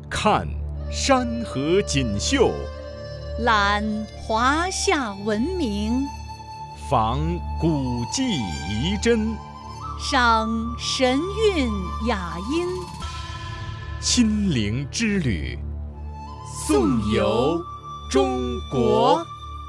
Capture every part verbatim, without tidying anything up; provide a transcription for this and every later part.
看山河锦绣， 览华夏文明， 访古迹遗珍， 赏神韵雅音。 亲临之旅，颂游中国。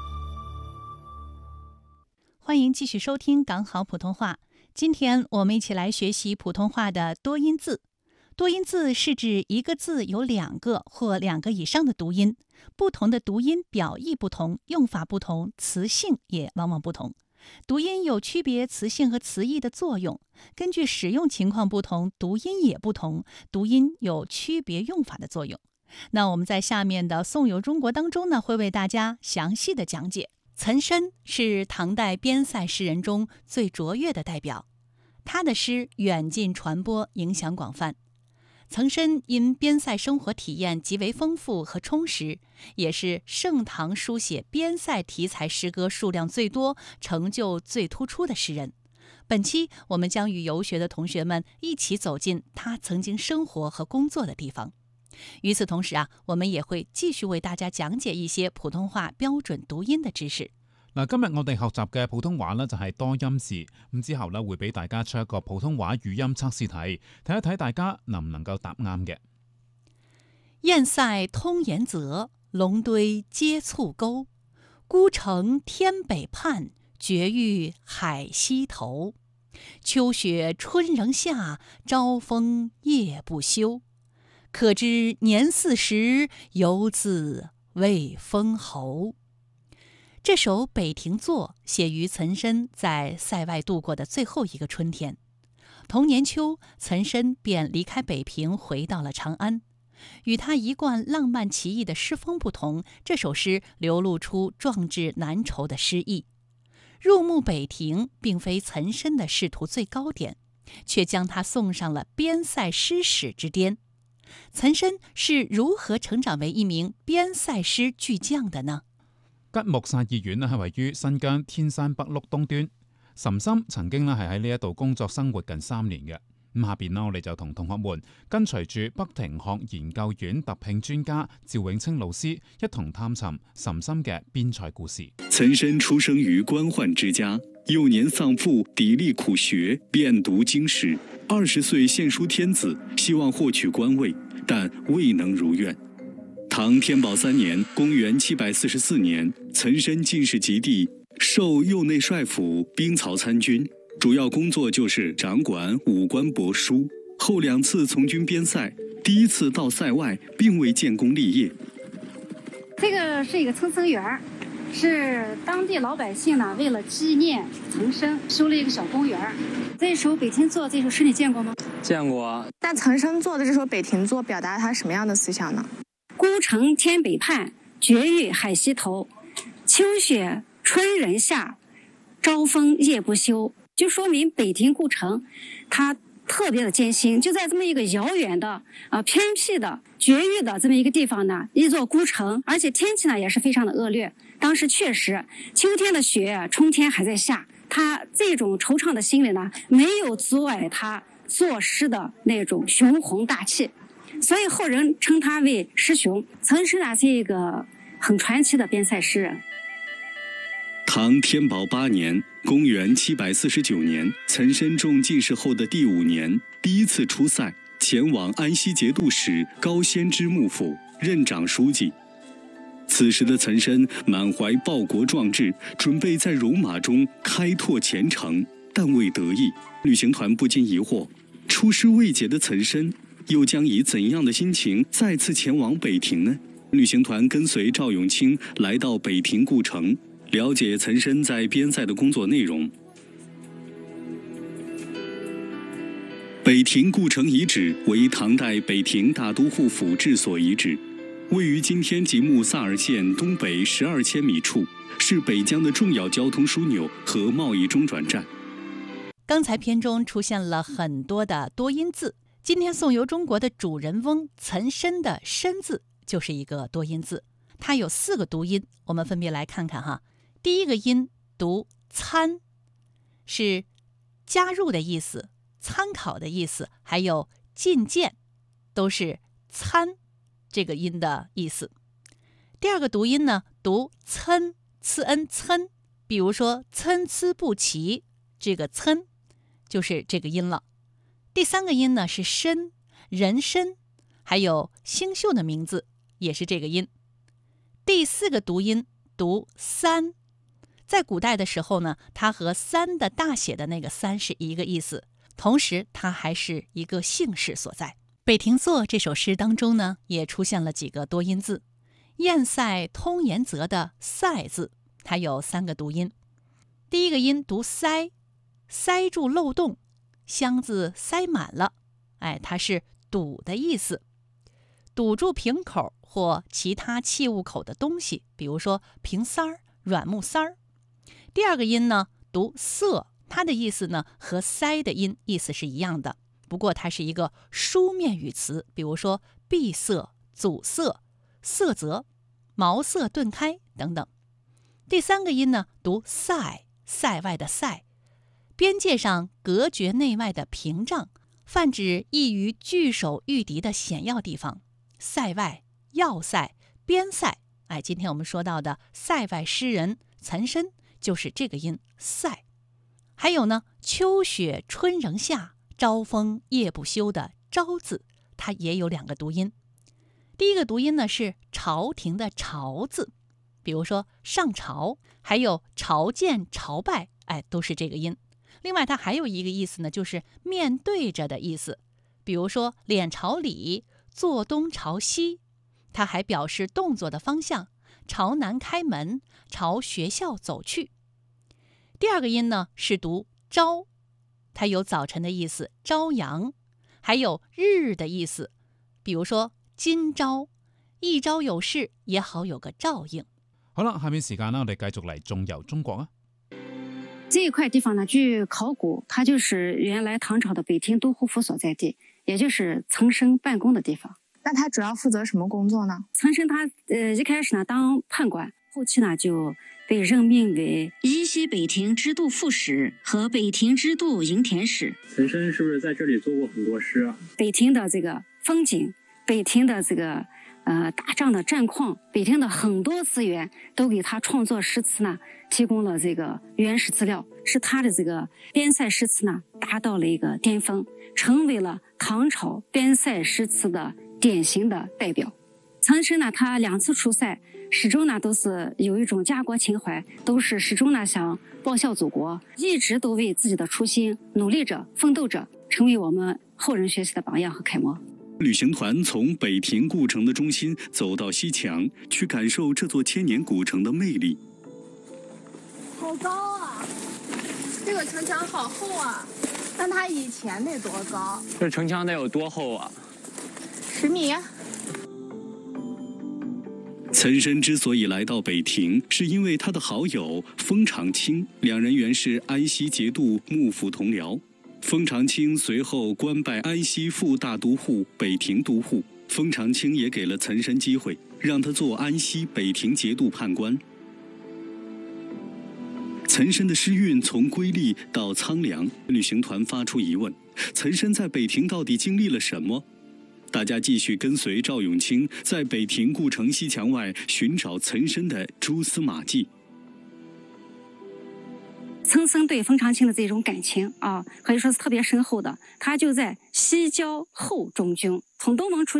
欢迎继续收听港好普通话。今天我们一起来学习普通话的多音字。多音字是指一个字有两个或两个以上的读音，不同的读音表意不同，用法不同，词性也往往不同。读音有区别词性和词义的作用，根据使用情况不同，读音也不同，读音有区别用法的作用。那我们在下面的颂游中国当中呢，会为大家详细的讲解。岑参是唐代边塞诗人中最卓越的代表，他的诗远近传播，影响广泛。岑参因边塞生活体验极为丰富和充实，也是盛唐书写边塞题材诗歌数量最多、成就最突出的诗人。本期我们将与游学的同学们一起走进他曾经生活和工作的地方。与此同时啊，我們也會繼續為大家講解一些普通話標準讀音的知識。 嗱，今日我哋學習嘅普通話呢，就係多音字，咁之後呢，會俾大家出一個普通話語音測試題，睇一睇大家能唔能夠答啱嘅。 堰塞通鹽澤，龍堆接蹙溝。孤城天北畔，絕域海西頭。秋雪春仍夏，朝風夜不休。可知年四十，猶自未封侯。这首《北亭作》写于岑参在塞外度过的最后一个春天。同年秋，岑参便离开北平，回到了长安。与他一贯浪漫奇异的诗风不同，这首诗流露出壮志难酬的诗意。入目北亭并非岑参的仕途最高点，却将他送上了边塞诗史之巅。岑参是如何成長為一名邊塞詩巨匠的呢？ 吉木薩義縣咧係位於新疆天山北麓東端，岑參曾經咧係喺呢一度工作生活近三年嘅。咁下邊咧我哋就同同學們跟隨住北庭學研究院特聘專家趙永清老師一同探尋岑參嘅邊塞故事。 岑參出生於官宦之家，幼年喪父，砥礪苦學，遍讀經史。二十歲獻書天子，希望獲取官位，但未能如願。唐天寶三年，公元七百四十四年，岑參進士及第，授右內帥府兵曹參軍，主要工作就是掌管武官帛書。後兩次從軍邊塞，第一次到塞外，並未建功立業。 這個是一個岑參園，是當地老百姓呢為了紀念岑參修了一個小公園。這首《北亭作》這首詩你見過嗎？ 見過。 那岑參做的這首《北亭作》表達他什麼樣的思想呢？ 孤城天北畔，絕域海西頭。秋雪春仍夏，朝風夜不休。就說明北亭故城，它特別的艱辛，就在這麼一個遙遠的、啊、呃、偏僻的、絕域的這麼一個地方呢，一座孤城，而且天氣呢也是非常的惡劣。當時確實，秋天的雪，春天還在下。他這種惆悵的心理呢，沒有阻礙他作詩的那種雄宏大氣，所以後人稱他為詩雄。岑參啊，是一個很傳奇的邊塞詩人。 唐天寶八年，公元七百四十九年，岑參中進士後的第五年，第一次出塞，前往安西節度使高仙芝幕府任長書記。此時的岑參滿懷報國壯志，準備在戎馬中開拓前程，但未得意。旅行團不禁疑惑，出師未捷的岑參又將以怎樣的心情再次前往北庭呢？旅行團跟隨趙永清來到北庭故城，了解岑參在邊塞的工作內容。北庭故城遺址為唐代北庭大都護府治所遺址，位於今天吉木薩爾縣東北十二千米處，是北疆的重要交通樞紐和貿易中轉站。 剛才篇中出現了很多的多音字，今天頌遊中國的主人翁岑參的參字就是一個多音字，它有四個讀音，我們分別來看看哈。第一個音讀參，是加入的意思，參考的意思，還有進見，都是參。 这个音的意思。第二个读音呢，读参，呲恩参，比如说参差不齐，这个参就是这个音了。第三个音呢是参，人参，还有星宿的名字也是这个音。第四个读音读三，在古代的时候呢，它和三的大写的那个三是一个意思，同时它还是一个姓氏所在。北亭作这首诗当中呢，也出现了几个多音字。堰塞通言泽的塞字，它有三个读音。第一个音读塞，塞住漏洞，箱子塞满了，哎，它是堵的意思，堵住瓶口或其他器物口的东西，比如说瓶塞儿、软木塞儿。第二个音呢读塞，它的意思呢和塞的音意思是一样的，不过它是一个书面语词，比如说闭塞、阻塞、塞泽、茅塞顿开等等。第三个音呢读塞，塞外的塞，边界上隔绝内外的屏障，泛指易于据守御敌的险要地方。塞外、要塞、边塞，哎，今天我们说到的塞外诗人岑参就是这个音塞。还有呢，秋雪春仍夏，朝风夜不休的朝字，它也有两个读音。第一个读音呢是朝廷的朝字，比如说上朝，还有朝见、朝拜，哎，都是这个音。另外它还有一个意思呢，就是面对着的意思，比如说脸朝里，坐东朝西。它还表示动作的方向，朝南开门，朝学校走去。第二个音呢是读朝，它有早晨的意思，朝阳，还有日的意思，比如说今朝，一朝有事也好有個照應。 好啦，下面時間呢，我哋繼續嚟縱遊中國啊。 这一块地方呢，据考古，它就是原来唐朝的北庭都护府所在地，也就是岑参办公的地方。 那他主要负责什么工作呢？ 岑参他呃一开始呢当判官，后期呢就被任命为宜西北庭支度副使和北庭支度营田使。 岑参是不是在这里做过很多诗啊？ 北庭的这个风景，北庭的这个呃打仗的战况，北庭的很多资源都给他创作诗词呢提供了这个原始资料，使他的这个边塞诗词呢达到了一个巅峰，成为了唐朝边塞诗词的典型的代表。岑参呢，他两次出塞，始终呢都是有一种家国情怀，都是始终呢想报效祖国，一直都为自己的初心努力着、奋斗着，成为我们后人学习的榜样和楷模。 旅行团从北庭故城的中心走到西墙，去感受这座千年古城的魅力。 好高啊！这个城墙好厚啊，但它以前得多高？ 这城墙得有多厚啊？ 十米。 岑参之所以来到北庭，是因为他的好友封长清，两人原是安西节度幕府同僚。封长清随后官拜安西副大都护、北庭都护。封长清也给了岑参机会，让他做安西、北庭节度判官。岑参的诗韵从瑰丽到苍凉，旅行团发出疑问：岑参在北庭到底经历了什么？大家继续跟随赵永清在北庭故城西墙外寻找岑参的蛛丝马迹。 岑参对封长清的这种感情啊，可以说是特别深厚的。他就在西郊后中军，从东王出